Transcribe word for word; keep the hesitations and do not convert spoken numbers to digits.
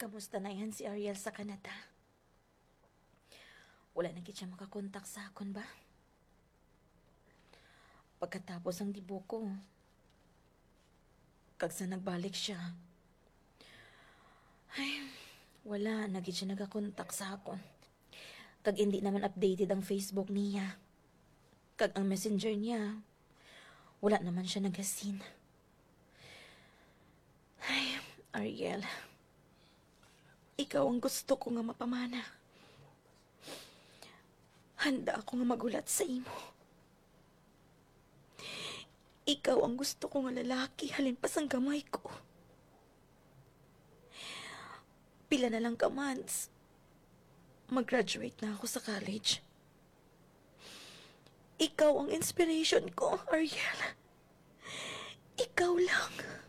Kamusta na yan si Ariel sa Canada? Wala na gid siya makakontak sa akon ba? Pagkatapos ang dibo ko, kag sa nagbalik siya, ay, wala na gid siya nagakontak sa akon. Kag hindi naman updated ang Facebook niya. Kag ang messenger niya, wala naman siya nagasin. Ay, Ariel, ikaw ang gusto ko nga mapamana. Handa ako nga magulat sa imo. Ikaw ang gusto ko nga lalaki, halin pa sang gamay ko. Pila na lang ka months, mag-graduate na ako sa college. Ikaw ang inspiration ko, Ariel. Ikaw lang.